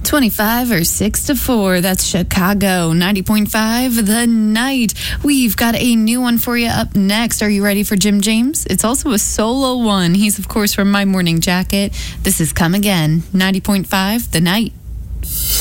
25 or 6 to 4. That's Chicago. 90.5 The Night. We've got a new one for you up next. Are you ready for Jim James? It's also a solo one. He's, of course, from My Morning Jacket. This is Come Again. 90.5 The Night.